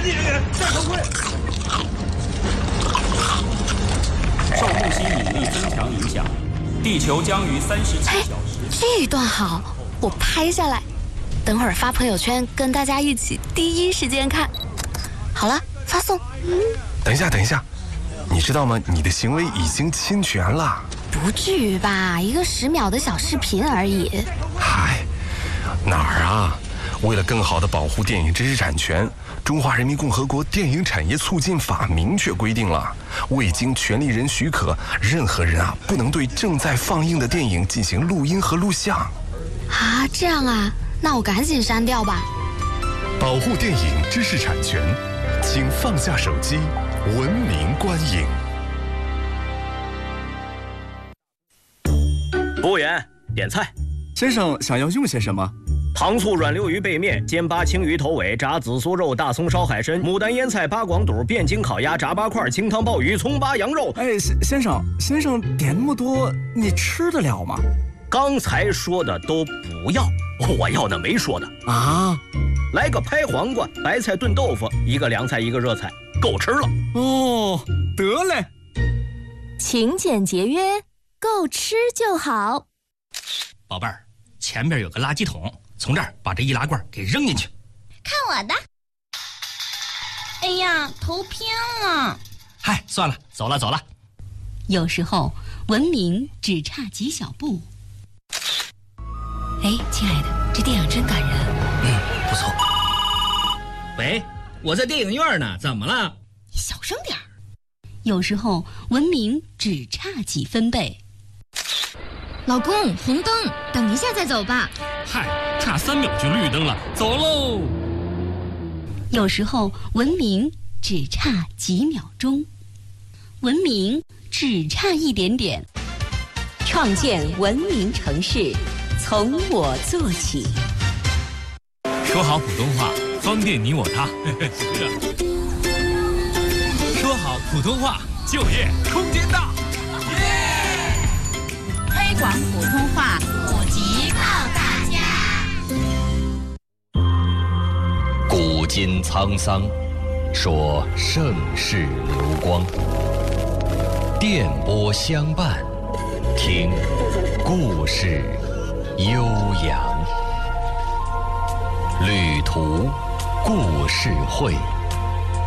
地人员戴头盔。 受木星引力增强影响，地球将于37小时。 这一段好，我拍下来，等会儿发朋友圈，跟大家一起第一时间看。好了，发送。 等一下，你知道吗？你的行为已经侵权了。 不至于吧？一个10秒的小视频而已。 嗨，哪儿啊？为了更好地保护电影知识产权，中华人民共和国电影产业促进法明确规定了，未经权利人许可，任何人不能对正在放映的电影进行录音和录像。 啊，这样啊？那我赶紧删掉吧。 保护电影知识产权，请放下手机，文明观影。 服务员，点菜。 先生想要用些什么？ 糖醋软溜鱼背面、煎八青鱼头尾、炸紫苏肉、大葱烧海参、牡丹腌菜、八广肚、汴京烤鸭、炸八块、清汤鲍鱼、葱八羊肉。 哎，先生点那么多，你吃得了吗？ 刚才说的都不要，我要的没说的啊。 来个拍黄瓜、白菜炖豆腐，一个凉菜一个热菜，够吃了。 哦，得嘞。 勤俭节约，够吃就好。 宝贝儿，前边有个垃圾桶，从这儿把这易拉罐给扔进去。 看我的！哎呀，头偏了。 嗨，算了，走了。 有时候文明只差几小步。哎，亲爱的，这电影真感人。 不错。喂，我在电影院呢，怎么了？ 你小声点儿。 有时候文明只差几分贝。 老公，红灯，等一下再走吧。 嗨，差3秒就绿灯了，走喽。 有时候文明只差几秒钟，文明只差一点点。创建文明城市，从我做起。 说好普通话，方便你我他。说好普通话，就业空间大。 推广普通话，普及靠大家。 古今沧桑，说盛世流光。电波相伴，听故事悠扬。旅途故事会。